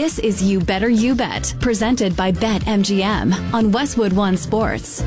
This is You Better You Bet, presented by BetMGM on Westwood One Sports.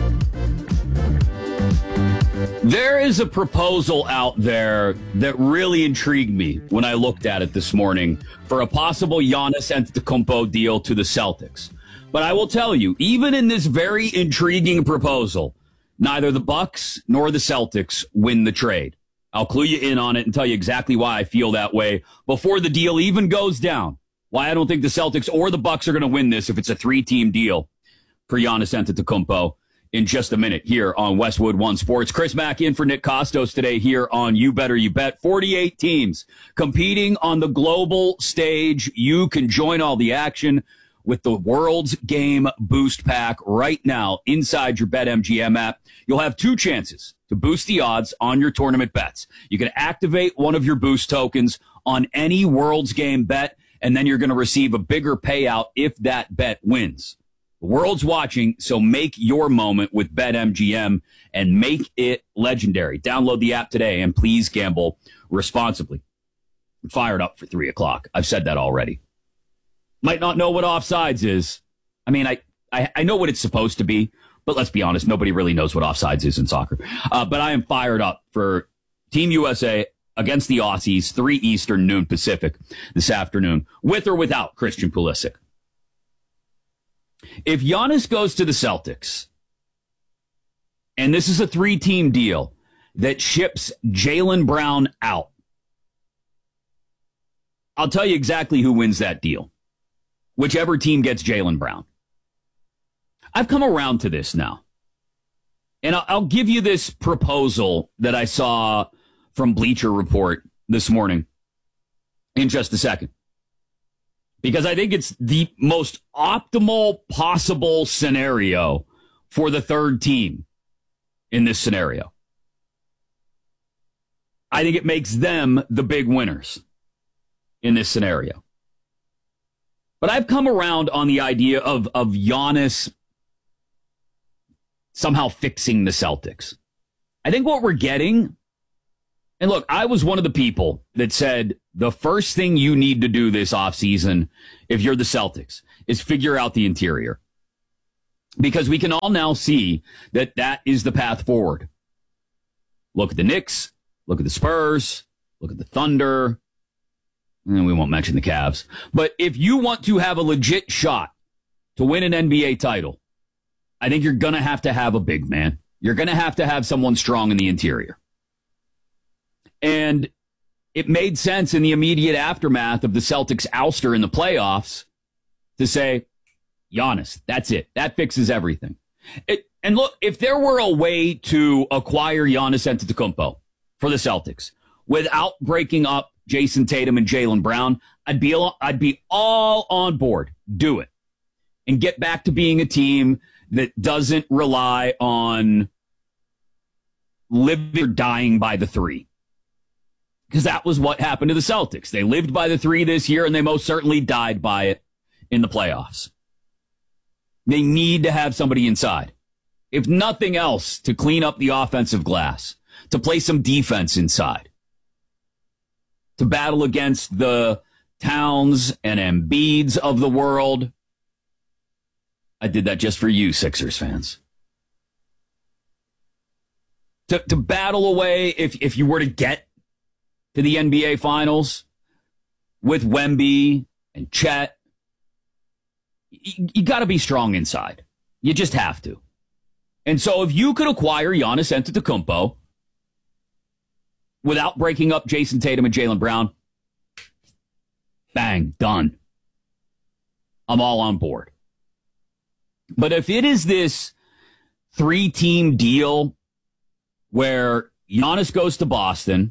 There is a proposal out there that really intrigued me when I looked at it this morning for a possible Giannis Antetokounmpo deal to the Celtics. But I will tell you, even in this very intriguing proposal, neither the Bucks nor the Celtics win the trade. I'll clue you in on it and tell you exactly why I feel that way before the deal even goes down. Why I don't think the Celtics or the Bucks are going to win this if it's a three-team deal for Giannis Antetokounmpo in just a minute here on Westwood One Sports. Chris Mack in for Nick Costos today here on You Better You Bet. 48 teams competing on the global stage. You can join all the action with the World's Game Boost Pack right now inside your BetMGM app. You'll have two chances to boost the odds on your tournament bets. You can activate one of your boost tokens on any World's Game bet, and then you're going to receive a bigger payout if that bet wins. The world's watching, so make your moment with BetMGM and make it legendary. Download the app today, and please gamble responsibly. I'm fired up for 3 o'clock. I've said that already. Might not know what offsides is. I mean, I know what it's supposed to be, but let's be honest, nobody really knows what offsides is in soccer. But I am fired up for Team USA against the Aussies, 3 Eastern, noon Pacific this afternoon, with or without Christian Pulisic. If Giannis goes to the Celtics, and this is a 3-team deal that ships Jaylen Brown out, I'll tell you exactly who wins that deal. Whichever team gets Jaylen Brown. I've come around to this now. And I'll give you this proposal that I saw from Bleacher Report this morning in just a second. Because I think it's the most optimal possible scenario for the third team in this scenario. I think it makes them the big winners in this scenario. But I've come around on the idea of Giannis somehow fixing the Celtics. I think what we're getting, and look, I was one of the people that said the first thing you need to do this offseason, if you're the Celtics, is figure out the interior. Because we can all now see that that is the path forward. Look at the Knicks, look at the Spurs, look at the Thunder, and we won't mention the Cavs. But if you want to have a legit shot to win an NBA title, I think you're going to have a big man. You're going to have someone strong in the interior. And it made sense in the immediate aftermath of the Celtics' ouster in the playoffs to say, Giannis, that's it. That fixes everything. And look, if there were a way to acquire Giannis Antetokounmpo for the Celtics without breaking up Jason Tatum and Jaylen Brown, I'd be all on board. Do it. And get back to being a team that doesn't rely on living or dying by the 3. Because that was what happened to the Celtics. They lived by the 3 this year, and they most certainly died by it in the playoffs. They need to have somebody inside. If nothing else, to clean up the offensive glass, to play some defense inside, to battle against the Towns and Embiids of the world. I did that just for you, Sixers fans. To battle away, if you were to get to the NBA Finals with Wemby and Chet, you got to be strong inside. You just have to. And so if you could acquire Giannis Antetokounmpo without breaking up Jason Tatum and Jaylen Brown, bang, done. I'm all on board. But if it is this 3-team deal where Giannis goes to Boston,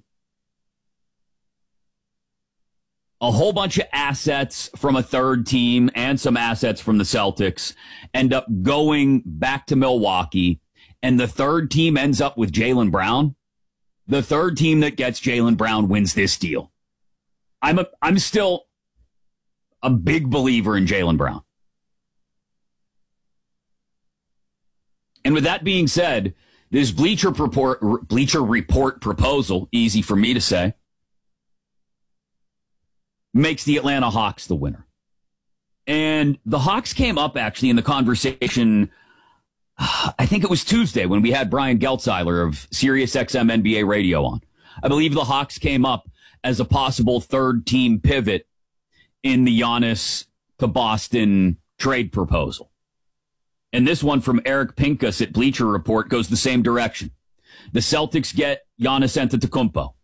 a whole bunch of assets from a third team and some assets from the Celtics end up going back to Milwaukee, and the third team ends up with Jaylen Brown, the third team that gets Jaylen Brown wins this deal. I'm still a big believer in Jaylen Brown. And with that being said, this Bleacher Report proposal, easy for me to say, makes the Atlanta Hawks the winner. And the Hawks came up actually in the conversation. I think it was Tuesday when we had Brian Geltzeiler of SiriusXM NBA radio on. I believe the Hawks came up as a possible third team pivot in the Giannis to Boston trade proposal. And this one from Eric Pincus at Bleacher Report goes the same direction. The Celtics get Giannis Antetokounmpo.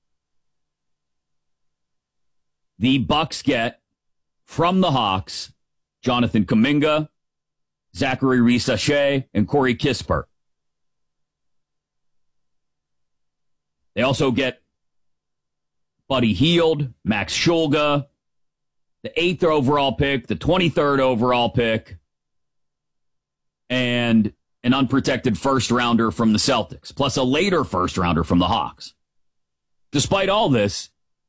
The Bucks get, from the Hawks, Jonathan Kuminga, Zachary Reese-Shea, and Corey Kispert. They also get Buddy Hield, Max Shulga, the 8th overall pick, the 23rd overall pick, and an unprotected first-rounder from the Celtics, plus a later first-rounder from the Hawks. Despite all this,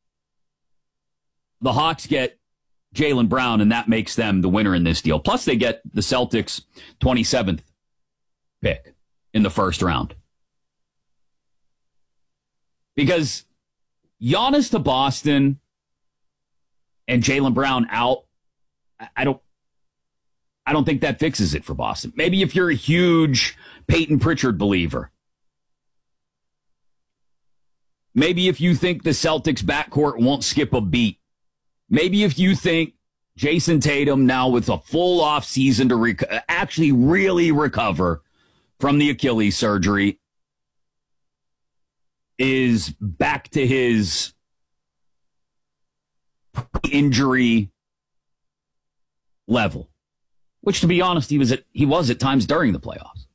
the Hawks get Jaylen Brown, and that makes them the winner in this deal. Plus, they get the Celtics' 27th pick in the first round. Because Giannis to Boston and Jaylen Brown out, I don't think that fixes it for Boston. Maybe if you're a huge Peyton Pritchard believer. Maybe if you think the Celtics backcourt won't skip a beat. Maybe if you think Jason Tatum, now with a full off season to actually really recover from the Achilles surgery, is back to his injury level, which, to be honest, he was at times during the playoffs.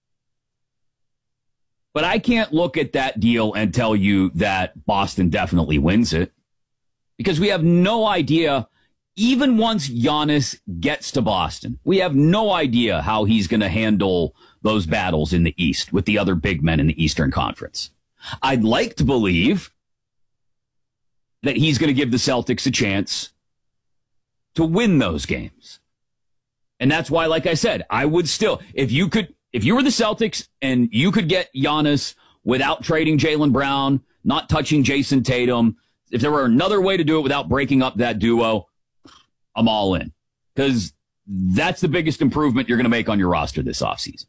But I can't look at that deal and tell you that Boston definitely wins it, because we have no idea, even once Giannis gets to Boston, we have no idea how he's going to handle those battles in the East with the other big men in the Eastern Conference. I'd like to believe that he's going to give the Celtics a chance to win those games. And that's why, like I said, I would still, if you were the Celtics and you could get Giannis without trading Jaylen Brown, not touching Jason Tatum, if there were another way to do it without breaking up that duo, I'm all in. Because that's the biggest improvement you're going to make on your roster this offseason.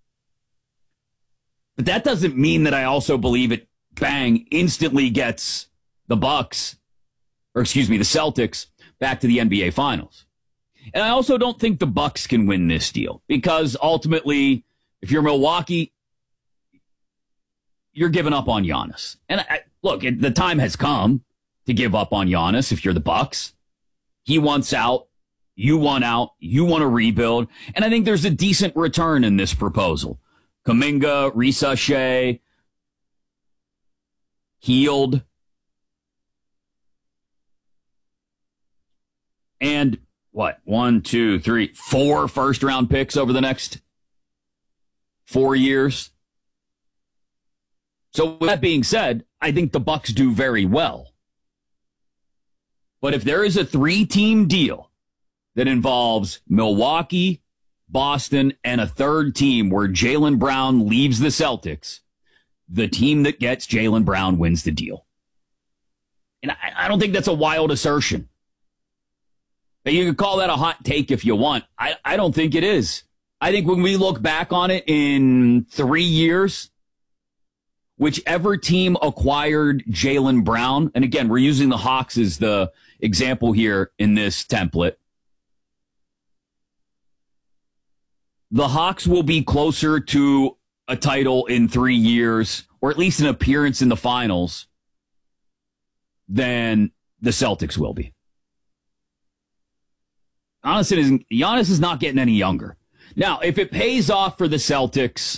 But that doesn't mean that I also believe it, bang, instantly gets the Celtics back to the NBA Finals. And I also don't think the Bucks can win this deal, because ultimately, if you're Milwaukee, you're giving up on Giannis. And look, the time has come to give up on Giannis if you're the Bucks. He wants out. You want out. You want to rebuild. And I think there's a decent return in this proposal. Kuminga, Reese-Shea, Hield, and what? 1, 2, 3, 4 first-round picks over the next 4 years. So with that being said, I think the Bucks do very well. But if there is a 3-team deal that involves Milwaukee, Boston, and a third team where Jaylen Brown leaves the Celtics, the team that gets Jaylen Brown wins the deal. And I don't think that's a wild assertion. You can call that a hot take if you want. I don't think it is. I think when we look back on it in 3 years, whichever team acquired Jaylen Brown, and again, we're using the Hawks as the example here in this template, the Hawks will be closer to a title in 3 years, or at least an appearance in the finals, than the Celtics will be. Honestly, Giannis is not getting any younger. Now, if it pays off for the Celtics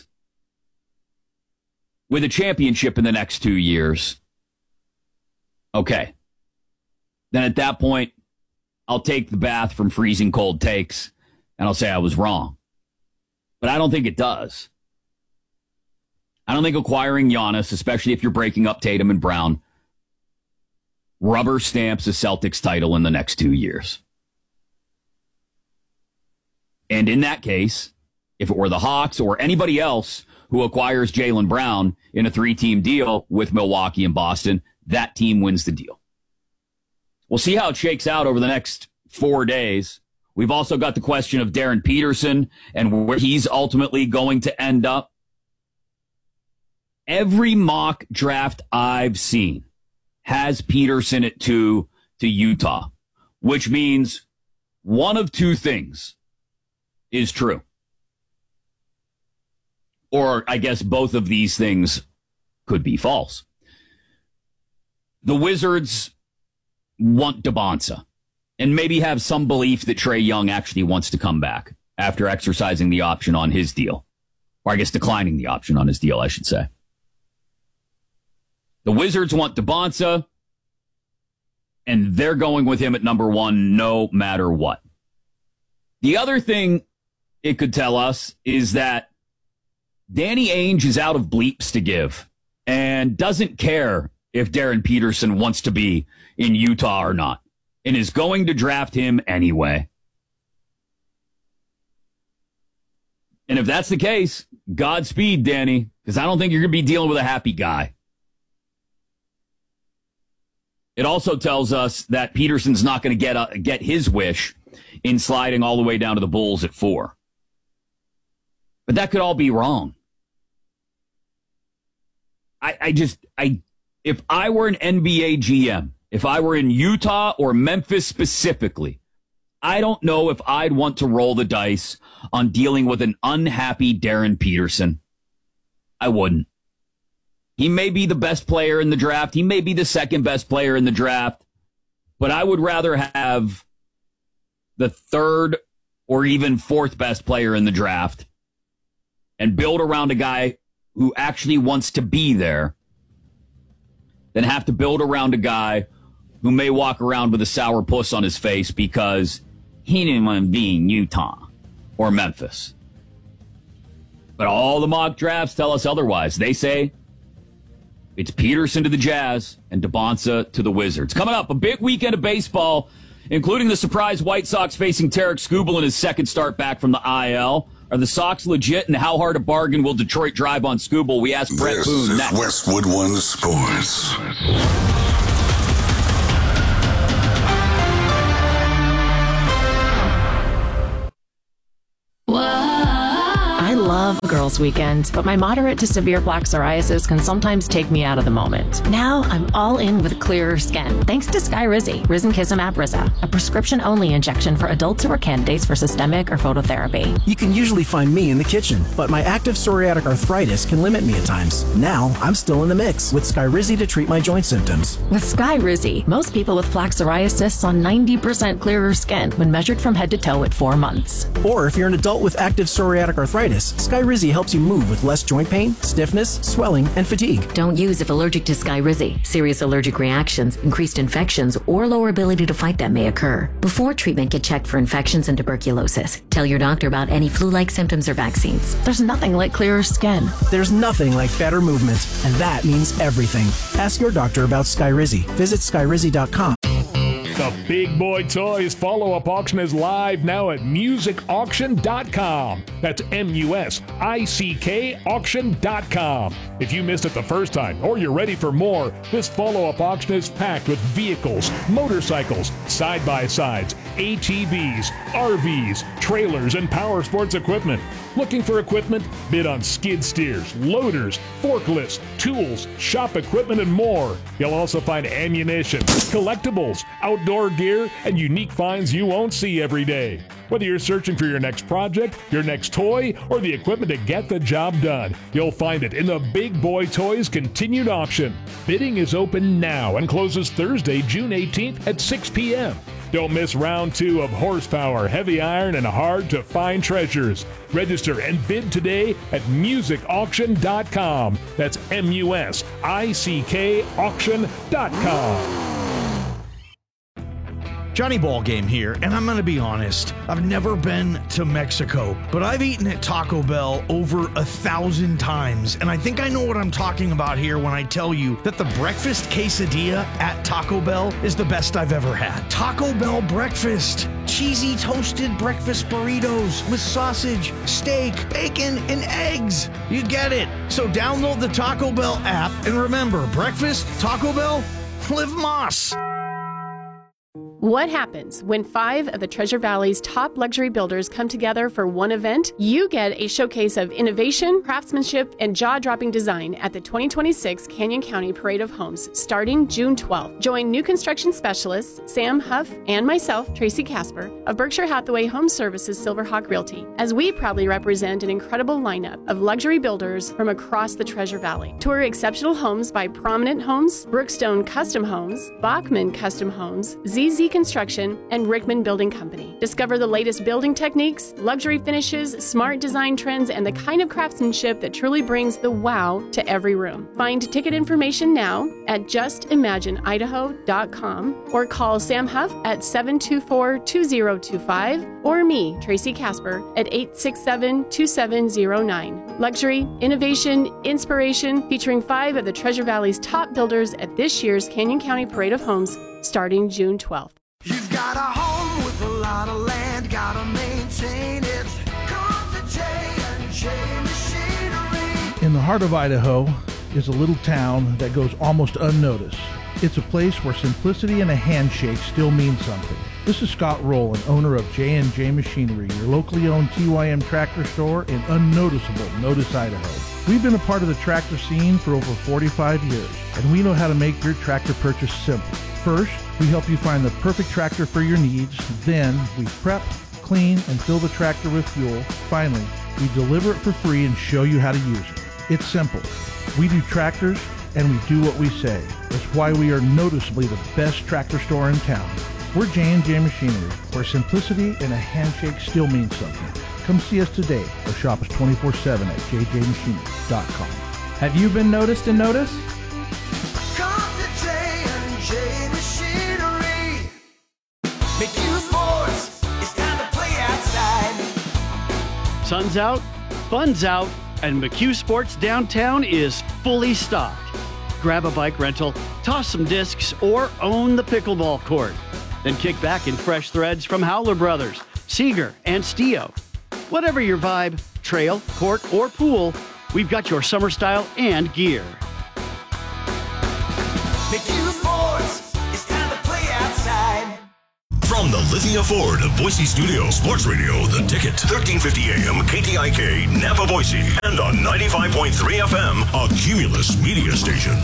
with a championship in the next 2 years, okay. Then at that point, I'll take the bath from freezing cold takes, and I'll say I was wrong. But I don't think it does. I don't think acquiring Giannis, especially if you're breaking up Tatum and Brown, rubber stamps a Celtics title in the next 2 years. And in that case, if it were the Hawks or anybody else who acquires Jaylen Brown in a 3-team deal with Milwaukee and Boston, that team wins the deal. We'll see how it shakes out over the next 4 days. We've also got the question of Darren Peterson and where he's ultimately going to end up. Every mock draft I've seen has Peterson at 2 to Utah, which means one of two things is true. Or I guess both of these things could be false. The Wizards want DeBonsa and maybe have some belief that Trae Young actually wants to come back after exercising the option on his deal. Or I guess declining the option on his deal, I should say. The Wizards want DeBonsa, and they're going with him at number 1 no matter what. The other thing it could tell us is that Danny Ainge is out of bleeps to give and doesn't care if Darren Peterson wants to be in Utah or not, and is going to draft him anyway. And if that's the case, Godspeed, Danny, because I don't think you're going to be dealing with a happy guy. It also tells us that Peterson's not going to get his wish in sliding all the way down to the Bulls at 4. But that could all be wrong. If I were an NBA GM, if I were in Utah or Memphis specifically, I don't know if I'd want to roll the dice on dealing with an unhappy Darren Peterson. I wouldn't. He may be the best player in the draft. He may be the second best player in the draft. But I would rather have the third or even fourth best player in the draft and build around a guy who actually wants to be there than have to build around a guy who may walk around with a sour puss on his face because he didn't want to be in Utah or Memphis. But all the mock drafts tell us otherwise. They say it's Peterson to the Jazz and DeBonsa to the Wizards. Coming up, a big weekend of baseball, including the surprise White Sox facing Tarek Skubal in his second start back from the IL. Are the Sox legit, and how hard a bargain will Detroit drive on Skubal? We ask Brett Boone next. Westwood One Sports. I love Girls Weekend, but my moderate to severe plaque psoriasis can sometimes take me out of the moment. Now I'm all in with clearer skin, thanks to Skyrizi, Risankizumab Riza, a prescription-only injection for adults who are candidates for systemic or phototherapy. You can usually find me in the kitchen, but my active psoriatic arthritis can limit me at times. Now I'm still in the mix with Skyrizi to treat my joint symptoms. With Skyrizi, most people with plaque psoriasis saw 90% clearer skin when measured from head to toe at 4 months. Or if you're an adult with active psoriatic arthritis, Skyrizi helps you move with less joint pain, stiffness, swelling, and fatigue. Don't use if allergic to Skyrizi. Serious allergic reactions, increased infections, or lower ability to fight them may occur. Before treatment, get checked for infections and tuberculosis. Tell your doctor about any flu-like symptoms or vaccines. There's nothing like clearer skin. There's nothing like better movement, and that means everything. Ask your doctor about Skyrizi. Visit Skyrizi.com. The Big Boy Toys follow-up auction is live now at musicauction.com. That's MUSICK auction.com. If you missed it the first time or you're ready for more, this follow-up auction is packed with vehicles, motorcycles, side-by-sides, ATVs, RVs, trailers, and power sports equipment. Looking for equipment? Bid on skid steers, loaders, forklifts, tools, shop equipment, and more. You'll also find ammunition, collectibles, outdoor gear, and unique finds you won't see every day. Whether you're searching for your next project, your next toy, or the equipment to get the job done, you'll find it in the Big Boy Toys Continued Auction. Bidding is open now and closes Thursday, June 18th at 6 p.m. Don't miss round 2 of horsepower, heavy iron, and hard-to-find treasures. Register and bid today at musicauction.com. That's MUSICK auction.com. Johnny Ballgame here, and I'm going to be honest. I've never been to Mexico, but I've eaten at Taco Bell over 1,000 times, and I think I know what I'm talking about here when I tell you that the breakfast quesadilla at Taco Bell is the best I've ever had. Taco Bell breakfast. Cheesy toasted breakfast burritos with sausage, steak, bacon, and eggs. You get it. So download the Taco Bell app, and remember, breakfast, Taco Bell, live Moss. What happens when 5 of the Treasure Valley's top luxury builders come together for one event? You get a showcase of innovation, craftsmanship, and jaw-dropping design at the 2026 Canyon County Parade of Homes starting June 12th. Join new construction specialists Sam Huff and myself, Tracy Casper, of Berkshire Hathaway Home Services Silverhawk Realty, as we proudly represent an incredible lineup of luxury builders from across the Treasure Valley. Tour exceptional homes by Prominent Homes, Brookstone Custom Homes, Bachman Custom Homes, ZZ Construction, and Rickman Building Company. Discover the latest building techniques, luxury finishes, smart design trends, and the kind of craftsmanship that truly brings the wow to every room. Find ticket information now at justimagineidaho.com or call Sam Huff at 724-2025 or me, Tracy Casper, at 867-2709. Luxury, innovation, inspiration, featuring 5 of the Treasure Valley's top builders at this year's Canyon County Parade of Homes starting June 12th. You've got a home with a lot of land, gotta maintain it. Come to J&J Machinery. In the heart of Idaho is a little town that goes almost unnoticed. It's a place where simplicity and a handshake still mean something. This is Scott Rowland, owner of J&J Machinery, your locally owned TYM tractor store in unnoticeable Notice, Idaho. We've been a part of the tractor scene for over 45 years, and we know how to make your tractor purchase simple. First, we help you find the perfect tractor for your needs. Then, we prep, clean, and fill the tractor with fuel. Finally, we deliver it for free and show you how to use it. It's simple. We do tractors, and we do what we say. That's why we are noticeably the best tractor store in town. We're J&J Machinery, where simplicity and a handshake still means something. Come see us today or shop us 24/7 at jjmachinery.com. Have you been noticed and noticed? McHugh Sports, it's time to play outside. Sun's out, fun's out, and McHugh Sports downtown is fully stocked. Grab a bike rental, toss some discs, or own the pickleball court. Then kick back in fresh threads from Howler Brothers, Seeger, and Stio. Whatever your vibe, trail, court, or pool, we've got your summer style and gear. McHugh Sports, it's time to play outside. From the Lithia Ford Boise Studio, Sports Radio, The Ticket, 1350 AM, KTIK, Napa, Boise, and on 95.3 FM, a Cumulus media station.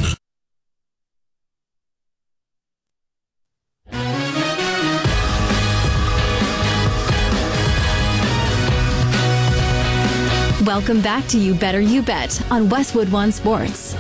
Welcome back to You Better You Bet on Westwood One Sports.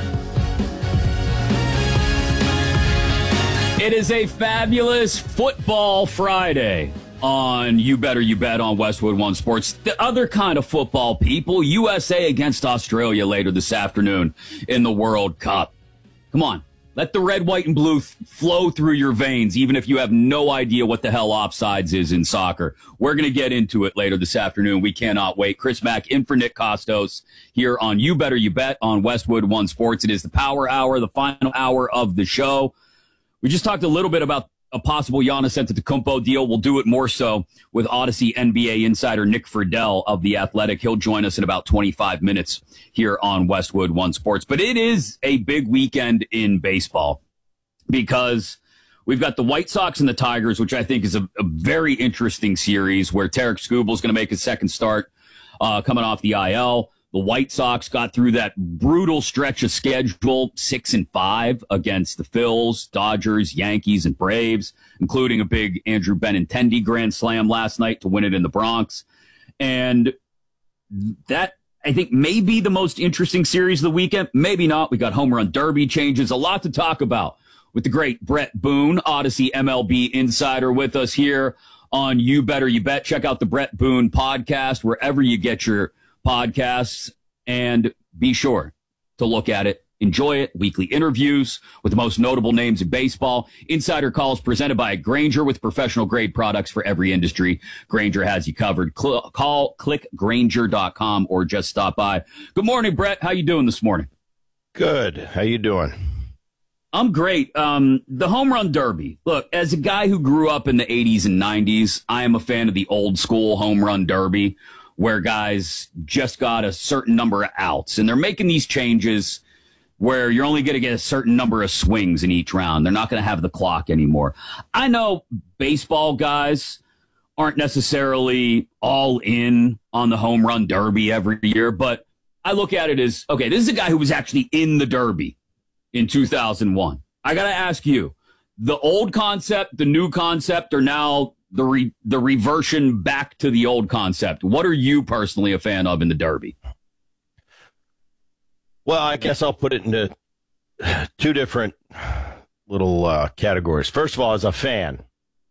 It is a fabulous football Friday on You Better You Bet on Westwood One Sports. The other kind of football, people. USA against Australia later this afternoon in the World Cup. Come on. Let the red, white, and blue flow through your veins, even if you have no idea what the hell offsides is in soccer. We're going to get into it later this afternoon. We cannot wait. Chris Mack in for Nick Costos here on You Better You Bet on Westwood One Sports. It is the power hour, the final hour of the show. We just talked a little bit about a possible Giannis Antetokounmpo deal. We'll do it more so with Odyssey NBA insider Nick Friedel of The Athletic. He'll join us in about 25 minutes here on Westwood One Sports. But it is a big weekend in baseball because we've got the White Sox and the Tigers, which I think is a very interesting series where Tarek Skubal is going to make his second start coming off the IL. The White Sox got through that brutal stretch of schedule, 6-5 against the Phils, Dodgers, Yankees, and Braves, including a big Andrew Benintendi grand slam last night to win it in the Bronx. And that, I think, may be the most interesting series of the weekend. Maybe not. We got home run derby changes. A lot to talk about with the great Brett Boone, Odyssey MLB insider, with us here on You Better You Bet. Check out the Brett Boone podcast wherever you get your podcasts, and be sure to look at it, enjoy it. Weekly interviews with the most notable names in baseball. Insider calls presented by Grainger with professional grade products for every industry. Grainger has you covered. Click Grainger.com or just stop by. Good morning, Brett. How you doing this morning? Good. How you doing? I'm great. The home run derby. Look, as a guy who grew up in the 80s and 90s, I am a fan of the old school home run derby, where guys just got a certain number of outs. And they're making these changes where you're only going to get a certain number of swings in each round. They're not going to have the clock anymore. I know baseball guys aren't necessarily all in on the home run derby every year, but I look at it as, okay, this is a guy who was actually in the derby in 2001. I got to ask you, the old concept, the new concept, or now the reversion back to the old concept? What are you personally a fan of in the derby? Well, I guess I'll put it into two different little categories. First of all, as a fan,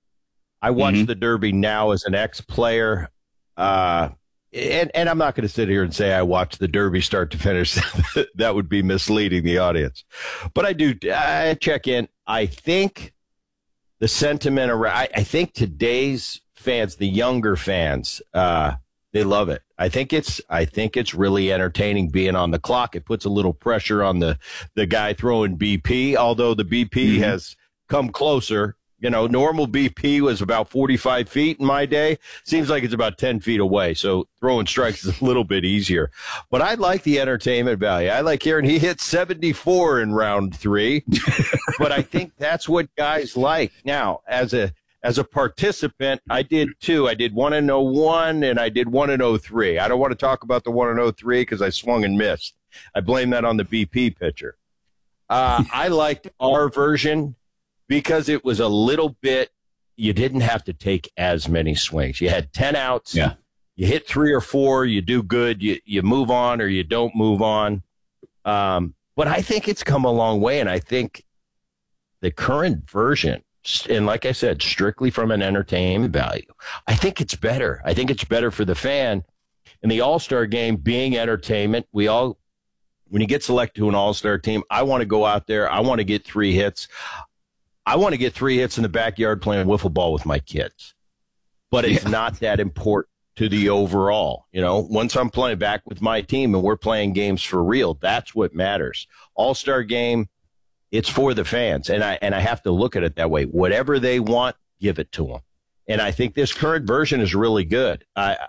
I watch the Derby now as an ex-player, and I'm not going to sit here and say I watch the Derby start to finish. That would be misleading the audience. But I check in. I think the sentiment around, I think today's fans, the younger fans, they love it. I think it's really entertaining being on the clock. It puts a little pressure on the guy throwing BP, although the BP has come closer. You know, normal BP was about 45 feet in my day. Seems like it's about 10 feet away. So throwing strikes is a little bit easier. But I like the entertainment value. I like hearing he hit 74 in round 3. But I think that's what guys like. Now, as a participant, I did two. I did 1 in 01 and I did 1 in 03. I don't want to talk about the 1 in 03 because I swung and missed. I blame that on the BP pitcher. I liked our version because it was a little bit, you didn't have to take as many swings. You had 10 outs. Yeah. You hit 3 or 4, you do good, you move on or you don't move on. But I think it's come a long way, and I think the current version, and like I said, strictly from an entertainment value, I think it's better. I think it's better for the fan. And the All-Star game being entertainment, when you get selected to an All-Star team, I want to go out there. I want to get 3 hits. I want to get 3 hits in the backyard playing wiffle ball with my kids. But it's not that important to the overall. You know, once I'm playing back with my team and we're playing games for real, that's what matters. All-Star game, it's for the fans. And I have to look at it that way. Whatever they want, give it to them. And I think this current version is really good.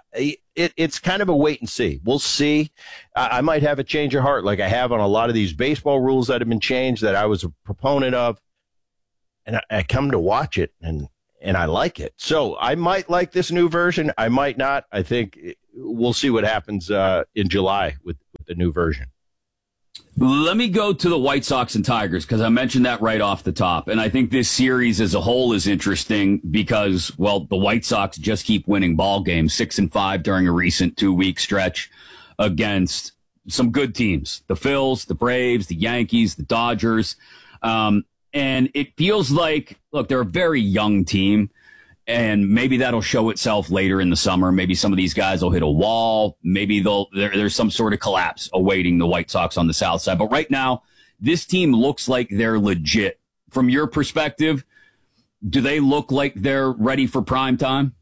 It's kind of a wait and see. We'll see. I might have a change of heart like I have on a lot of these baseball rules that have been changed that I was a proponent of. And I come to watch it, and I like it. So I might like this new version. I might not. I think we'll see what happens in July with the new version. Let me go to the White Sox and Tigers, because I mentioned that right off the top. And I think this series as a whole is interesting because, well, the White Sox just keep winning ball games, 6-5 during a recent 2-week stretch against some good teams. The Phils, the Braves, the Yankees, the Dodgers. And it feels like, look, they're a very young team, and maybe that'll show itself later in the summer. Maybe some of these guys will hit a wall. Maybe there's some sort of collapse awaiting the White Sox on the south side. But right now, this team looks like they're legit. From your perspective, do they look like they're ready for prime time?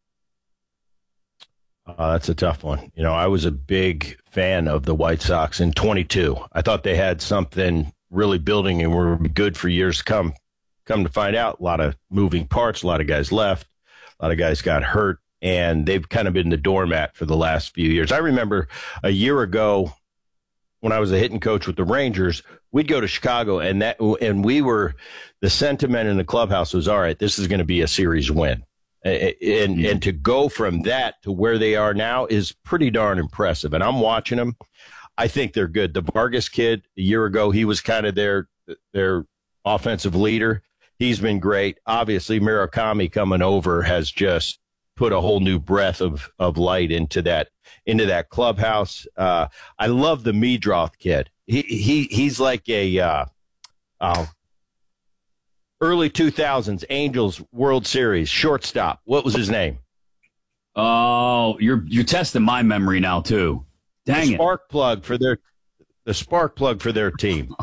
That's a tough one. You know, I was a big fan of the White Sox in 22. I thought they had something really building and were good for years to come. Come to find out, a lot of moving parts, a lot of guys left, a lot of guys got hurt, and they've kind of been the doormat for the last few years. I remember a year ago when I was a hitting coach with the Rangers, we'd go to Chicago, and we were, the sentiment in the clubhouse was, all right, this is going to be a series win. And to go from that to where they are now is pretty darn impressive. And I'm watching them. I think they're good. The Vargas kid, a year ago, he was kind of their offensive leader. He's been great. Obviously, Murakami coming over has just put a whole new breath of light into that clubhouse. I love the Meadroth kid. He's like a early 2000s Angels World Series shortstop. What was his name? Oh, you're testing my memory now too. Dang the spark plug for their team.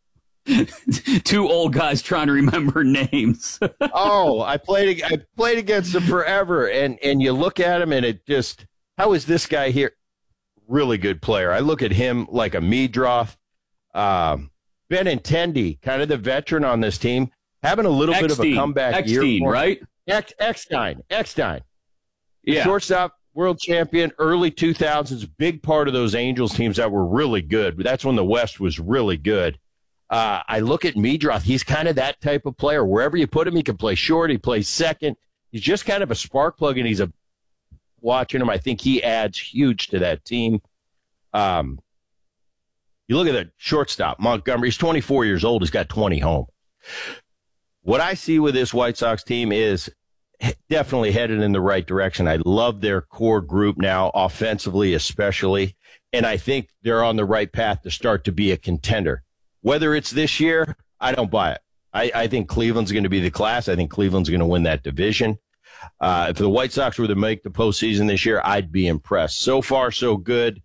2 old guys trying to remember names. Oh, I played against them forever, and you look at him, and it just, how is this guy here? Really good player. I look at him like a Meadroth. Benintendi, kind of the veteran on this team, having a little bit of a comeback year. Right? Eckstein. Yeah. Shortstop, world champion, early 2000s, big part of those Angels teams that were really good. But that's when the West was really good. I look at Meadroth. He's kind of that type of player. Wherever you put him, he can play short. He plays second. He's just kind of a spark plug, and watching him, I think he adds huge to that team. You look at the shortstop, Montgomery. He's 24 years old. He's got 20 home. What I see with this White Sox team is definitely headed in the right direction. I love their core group now, offensively especially, and I think they're on the right path to start to be a contender. Whether it's this year, I don't buy it. I think Cleveland's going to be the class. I think Cleveland's going to win that division. If the White Sox were to make the postseason this year, I'd be impressed. So far, so good.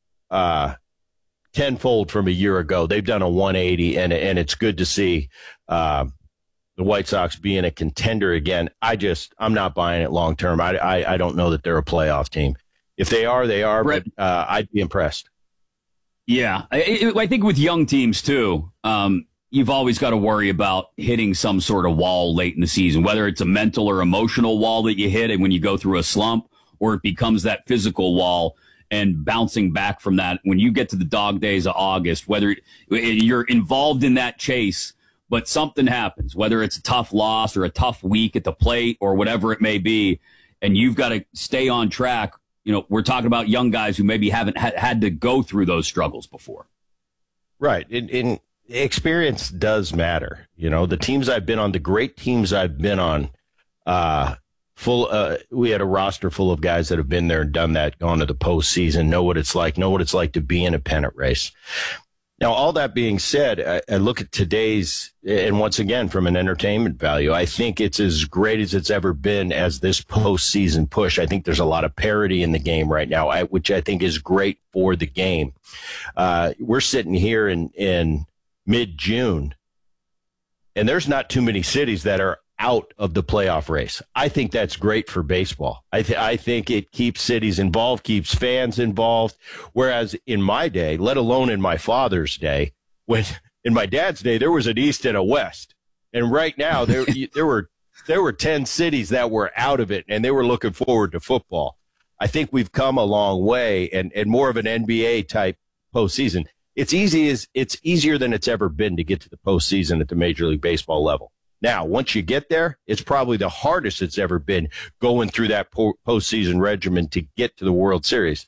Tenfold from a year ago. They've done a 180, and it's good to see the White Sox being a contender again. I'm not buying it long term. I don't know that they're a playoff team. If they are, they are, but I'd be impressed. Yeah, I think with young teams, too, you've always got to worry about hitting some sort of wall late in the season, whether it's a mental or emotional wall that you hit and when you go through a slump, or it becomes that physical wall and bouncing back from that when you get to the dog days of August, whether you're involved in that chase, but something happens, whether it's a tough loss or a tough week at the plate or whatever it may be, and you've got to stay on track. You know, we're talking about young guys who maybe haven't had to go through those struggles before. Right. In experience does matter. You know, the teams I've been on, the great teams I've been on, we had a roster full of guys that have been there and done that, gone to the postseason, know what it's like to be in a pennant race. Now, all that being said, I look at today's, and once again, from an entertainment value, I think it's as great as it's ever been as this postseason push. I think there's a lot of parity in the game right now, which I think is great for the game. We're sitting here in mid-June, and there's not too many cities that are out of the playoff race. I think that's great for baseball. I think it keeps cities involved, keeps fans involved. Whereas in my day, let alone in my father's day, in my dad's day, there was an East and a West. And right now there were 10 cities that were out of it, and they were looking forward to football. I think we've come a long way, and more of an NBA type postseason. It's easier than it's ever been to get to the postseason at the Major League Baseball level. Now, once you get there, it's probably the hardest it's ever been going through that postseason regimen to get to the World Series.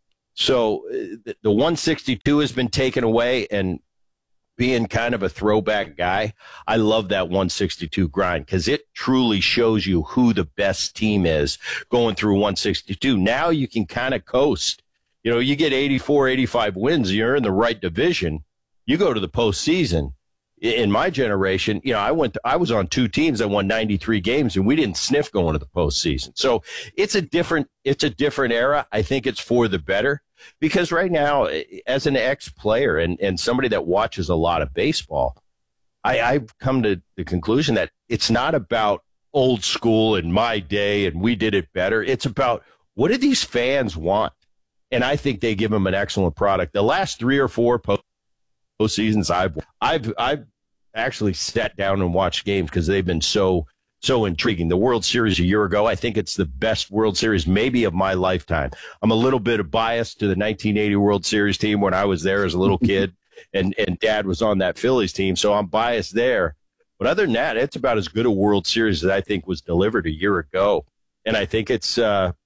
So the 162 has been taken away, and being kind of a throwback guy, I love that 162 grind because it truly shows you who the best team is going through 162. Now you can kind of coast. You know, you get 84, 85 wins, you're in the right division. You go to the postseason. In my generation, you know, I was on two teams that won 93 games, and we didn't sniff going to the postseason. So it's a different era. I think it's for the better because right now, as an ex-player and somebody that watches a lot of baseball, I've come to the conclusion that it's not about old school and my day and we did it better. It's about what do these fans want? And I think they give them an excellent product. The last 3 or 4 postseasons I've actually sat down and watched games because they've been so intriguing. The World Series a year ago, I think it's the best World Series maybe of my lifetime. I'm a little bit biased to the 1980 World Series team when I was there as a little kid, and Dad was on that Phillies team, so I'm biased there. But other than that, it's about as good a World Series as I think was delivered a year ago, and I think it's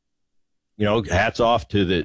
hats off to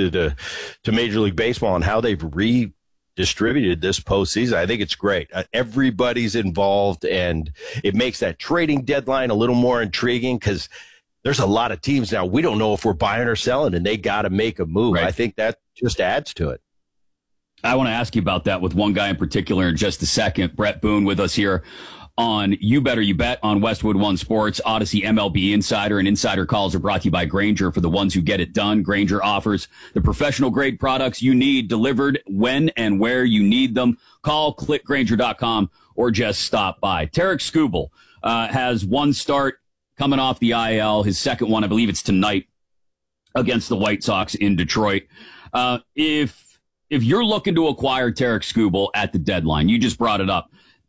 Major League Baseball and how they've redistributed this postseason. I think it's great. Everybody's involved, and it makes that trading deadline a little more intriguing because there's a lot of teams now. We don't know if we're buying or selling, and they got to make a move. Right. I think that just adds to it. I want to ask you about that with one guy in particular in just a second. Brett Boone with us here on You Better You Bet on Westwood One Sports, Odyssey MLB Insider, and Insider Calls are brought to you by Grainger for the ones who get it done. Grainger offers the professional grade products you need delivered when and where you need them. Call, click Grainger.com, or just stop by. Tarik Skubal has one start coming off the IL. His second one, I believe it's tonight, against the White Sox in Detroit. If you're looking to acquire Tarik Skubal at the deadline, you just brought it up,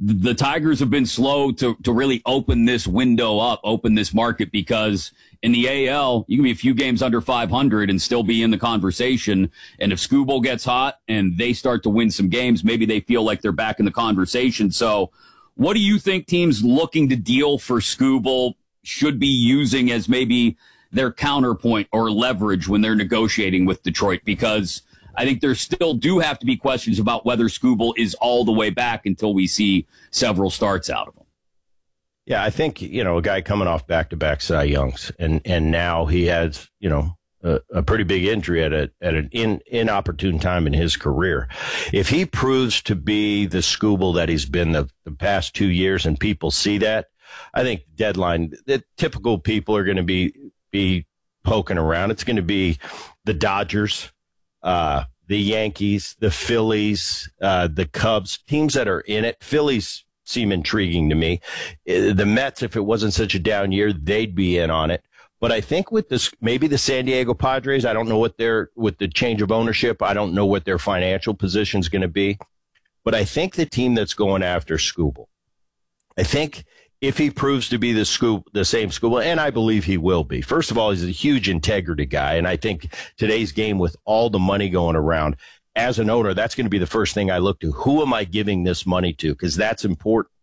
the Tigers have been slow to really open this window up, open this market, because in the AL, you can be a few games under 500 and still be in the conversation. And if Skubal gets hot and they start to win some games, maybe they feel like they're back in the conversation. So what do you think teams looking to deal for Skubal should be using as maybe their counterpoint or leverage when they're negotiating with Detroit? Because I think there still do have to be questions about whether Skubal is all the way back until we see several starts out of him. Yeah, I think, a guy coming off back-to-back Cy Youngs, and now he has, a pretty big injury at an inopportune time in his career. If he proves to be the Skubal that he's been the past 2 years and people see that, I think deadline, the typical people are going to be poking around. It's going to be the Dodgers, the Yankees, the Phillies, the Cubs, teams that are in it. Phillies seem intriguing to me. The Mets, if it wasn't such a down year, they'd be in on it. But I think with this, maybe the San Diego Padres, I don't know with the change of ownership, I don't know what their financial position is going to be. But I think the team that's going after Skubal, I think if he proves to be the same Skubal, and I believe he will be. First of all, he's a huge integrity guy, and I think today's game with all the money going around, as an owner, that's going to be the first thing I look to. Who am I giving this money to? Because that's important.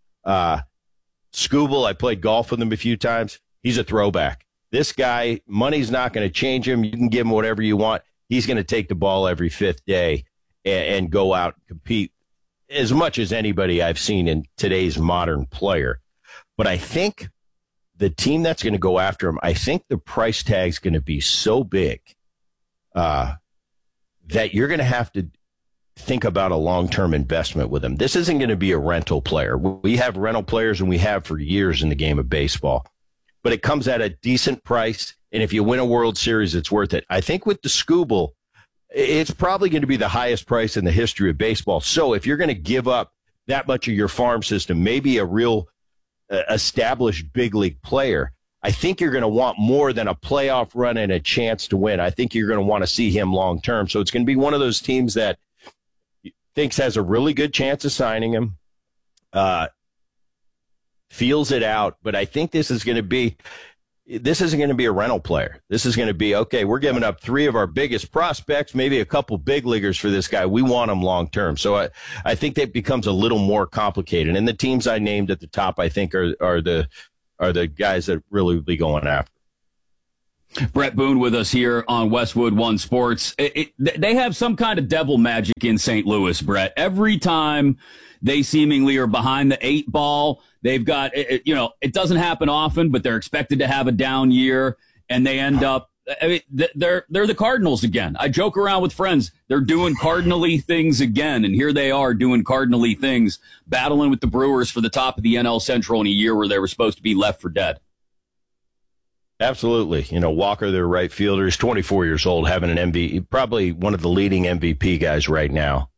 Skubal, I played golf with him a few times. He's a throwback. This guy, money's not going to change him. You can give him whatever you want. He's going to take the ball every fifth day and go out and compete as much as anybody I've seen in today's modern player. But I think the team that's going to go after him, I think the price tag's going to be so big that you're going to have to think about a long-term investment with him. This isn't going to be a rental player. We have rental players, and we have for years in the game of baseball. But it comes at a decent price, and if you win a World Series, it's worth it. I think with the Skubal, it's probably going to be the highest price in the history of baseball. So if you're going to give up that much of your farm system, maybe a real established big league player, I think you're going to want more than a playoff run and a chance to win. I think you're going to want to see him long term. So it's going to be one of those teams that thinks has a really good chance of signing him, feels it out. But I think this isn't going to be a rental player. This is going to be, okay, we're giving up three of our biggest prospects, maybe a couple big leaguers for this guy. We want him long term. So I think that becomes a little more complicated. And the teams I named at the top, I think, are the guys that really will be going after. Brett Boone with us here on Westwood One Sports. They have some kind of devil magic in St. Louis, Brett. Every time they seemingly are behind the eight ball, they've got, it doesn't happen often, but they're expected to have a down year, and they end up, they're the Cardinals again. I joke around with friends. They're doing Cardinal-y things again, and here they are doing Cardinal-y things, battling with the Brewers for the top of the NL Central in a year where they were supposed to be left for dead. Absolutely. Walker, their right fielder, is 24 years old, having an MVP, probably one of the leading MVP guys right now.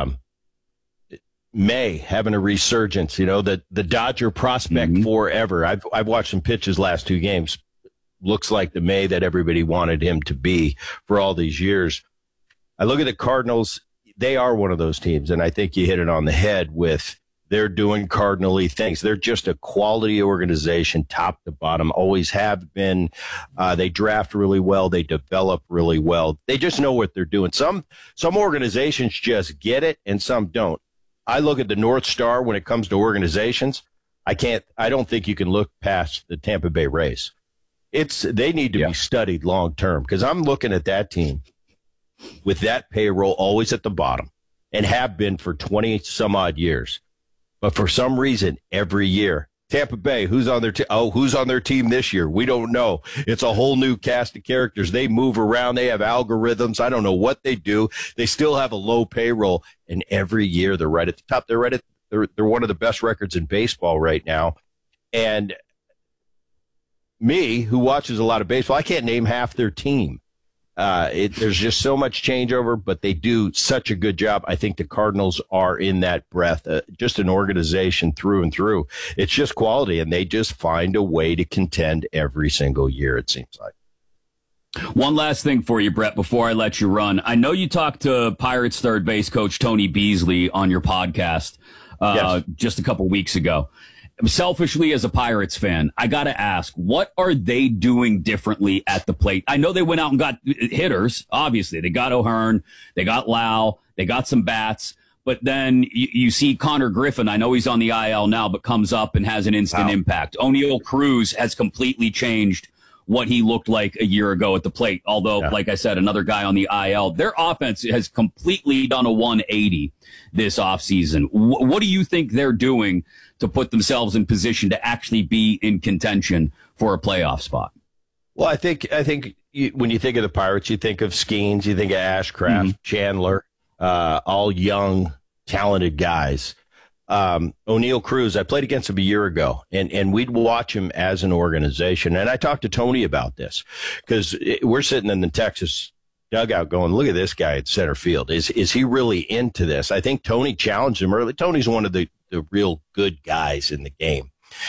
May having a resurgence, the Dodger prospect forever. I've watched some pitches last two games. Looks like the May that everybody wanted him to be for all these years. I look at the Cardinals. They are one of those teams, and I think you hit it on the head with they're doing Cardinal-y things. They're just a quality organization, top to bottom, always have been. They draft really well. They develop really well. They just know what they're doing. Some organizations just get it, and some don't. I look at the North Star when it comes to organizations. I don't think you can look past the Tampa Bay Rays. They need to be studied long term, because I'm looking at that team with that payroll always at the bottom and have been for 20 some odd years. But for some reason, every year, Tampa Bay, who's on their team this year? We don't know. It's a whole new cast of characters. They move around. They have algorithms. I don't know what they do. They still have a low payroll, and every year they're right at the top. They're one of the best records in baseball right now. And me, who watches a lot of baseball, I can't name half their team. There's just so much changeover, but they do such a good job. I think the Cardinals are in that breath, just an organization through and through. It's just quality, and they just find a way to contend every single year, it seems like. One last thing for you, Brett, before I let you run. I know you talked to Pirates third base coach Tony Beasley on your podcast. just a couple weeks ago. Selfishly, as a Pirates fan, I got to ask, what are they doing differently at the plate? I know they went out and got hitters. Obviously, they got O'Hearn, they got Lau, they got some bats. But then you see Connor Griffin. I know he's on the IL now, but comes up and has an instant impact. O'Neal Cruz has completely changed what he looked like a year ago at the plate. Although, like I said, another guy on the IL. Their offense has completely done a 180 this offseason. What do you think they're doing to put themselves in position to actually be in contention for a playoff spot? Well, I think when you think of the Pirates, you think of Skeens, you think of Ashcraft, Chandler, all young, talented guys. O'Neal Cruz, I played against him a year ago, and we'd watch him as an organization. And I talked to Tony about this because we're sitting in the Texas dugout going, look at this guy at center field. Is he really into this? I think Tony challenged him early. Tony's one of the real good guys in the game,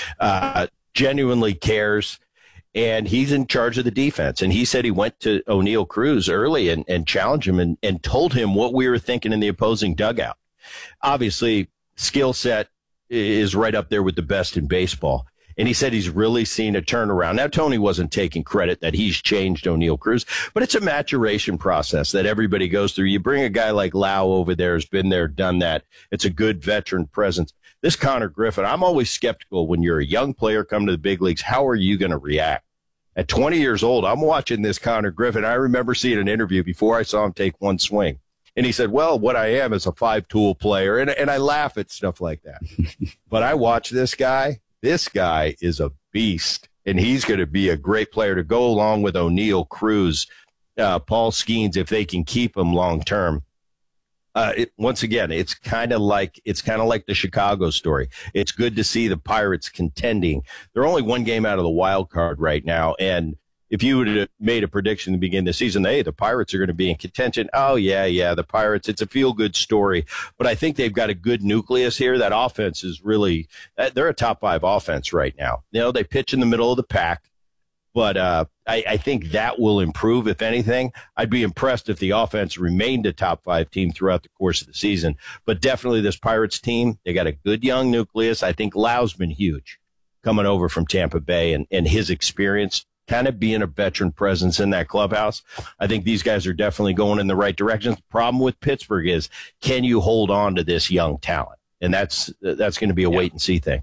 genuinely cares, and he's in charge of the defense. And he said he went to O'Neal Cruz early and challenged him and told him what we were thinking in the opposing dugout. Obviously, skill set is right up there with the best in baseball. And he said he's really seen a turnaround. Now, Tony wasn't taking credit that he's changed O'Neal Cruz, but it's a maturation process that everybody goes through. You bring a guy like Lau over there who's been there, done that. It's a good veteran presence. This Connor Griffin, I'm always skeptical when you're a young player come to the big leagues. How are you going to react? At 20 years old, I'm watching this Connor Griffin. I remember seeing an interview before I saw him take one swing. And he said, well, what I am is a 5-tool player. And I laugh at stuff like that. But I watch this guy. This guy is a beast, and he's going to be a great player to go along with O'Neal Cruz, Paul Skeens, if they can keep him long term. Once again, it's kind of like the Chicago story. It's good to see the Pirates contending. They're only one game out of the wild card right now, and if you would have made a prediction to begin the season, hey, the Pirates are going to be in contention. Oh, yeah, the Pirates, it's a feel-good story. But I think they've got a good nucleus here. That offense is really they're a top-5 offense right now. You know, they pitch in the middle of the pack. But I think that will improve, if anything. I'd be impressed if the offense remained a top-5 team throughout the course of the season. But definitely this Pirates team, they got a good young nucleus. I think Lau's been huge coming over from Tampa Bay and his experience, kind of being a veteran presence in that clubhouse. I think these guys are definitely going in the right direction. The problem with Pittsburgh is, can you hold on to this young talent? And that's going to be a wait-and-see thing.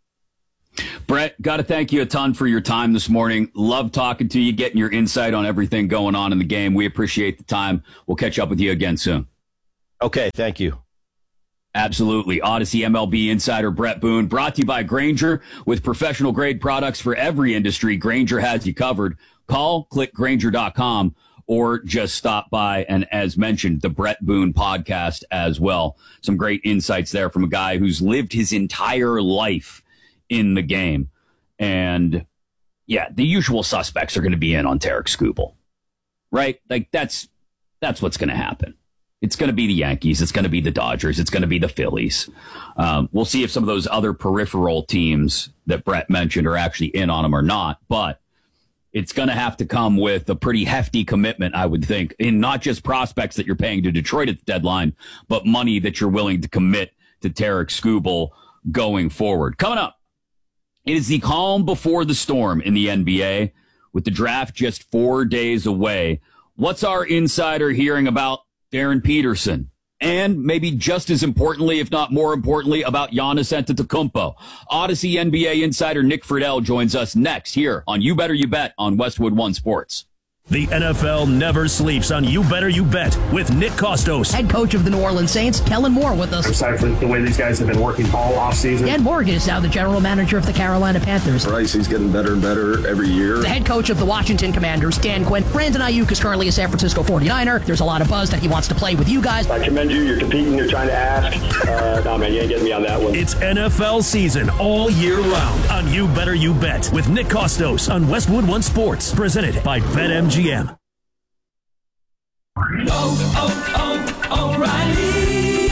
Brett, got to thank you a ton for your time this morning. Love talking to you, getting your insight on everything going on in the game. We appreciate the time. We'll catch up with you again soon. Okay, thank you. Absolutely. Odyssey MLB insider Brett Boone, brought to you by Grainger. With professional grade products for every industry, Grainger has you covered. Call, click Grainger.com, or just stop by. And as mentioned, the Brett Boone podcast as well. Some great insights there from a guy who's lived his entire life in the game. And yeah, the usual suspects are going to be in on Tarik Skubal, right? Like that's what's going to happen. It's going to be the Yankees. It's going to be the Dodgers. It's going to be the Phillies. We'll see if some of those other peripheral teams that Brett mentioned are actually in on them or not. But it's going to have to come with a pretty hefty commitment, I would think, in not just prospects that you're paying to Detroit at the deadline, but money that you're willing to commit to Tarik Skubal going forward. Coming up, it is the calm before the storm in the NBA, with the draft just 4 days away. What's our insider hearing about Darren Peterson? And maybe just as importantly, if not more importantly, about Giannis Antetokounmpo. Odyssey NBA insider Nick Friedel joins us next here on You Better You Bet on Westwood One Sports. The NFL never sleeps on You Better You Bet with Nick Kostos. Head coach of the New Orleans Saints, Kellen Moore, with us. Aside from the way these guys have been working all offseason. Dan Morgan is now the general manager of the Carolina Panthers. Bryce, he's getting better and better every year. The head coach of the Washington Commanders, Dan Quinn. Brandon Ayuk is currently a San Francisco 49er. There's a lot of buzz that he wants to play with you guys. I commend you. You're competing. You're trying to ask. No, man, you ain't getting me on that one. It's NFL season all year round on You Better You Bet with Nick Kostos on Westwood One Sports. Presented by BetMGM. O'Reilly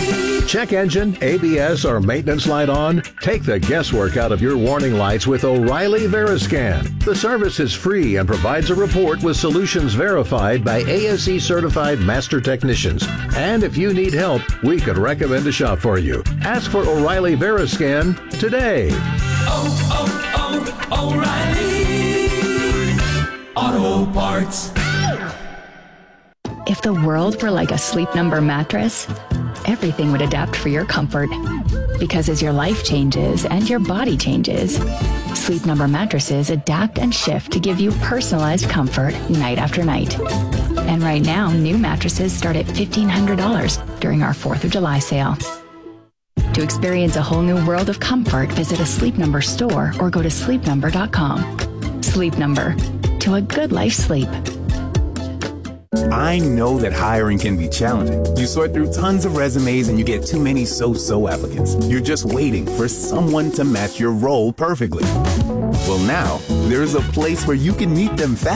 Check engine, ABS, or maintenance light on? Take the guesswork out of your warning lights with O'Reilly Veriscan. The service is free and provides a report with solutions verified by ASE certified master technicians. And if you need help, we could recommend a shop for you. Ask for O'Reilly Veriscan today. O'Reilly Auto Parts. If the world were like a Sleep Number mattress, everything would adapt for your comfort. Because as your life changes and your body changes, Sleep Number mattresses adapt and shift to give you personalized comfort night after night. And right now, new mattresses start at $1,500 during our 4th of July sale. To experience a whole new world of comfort, visit a Sleep Number store or go to sleepnumber.com. Sleep Number. To a good life sleep. I know that hiring can be challenging. You sort through tons of resumes and you get too many so-so applicants. You're just waiting for someone to match your role perfectly. Well, now, there's a place where you can meet them fast.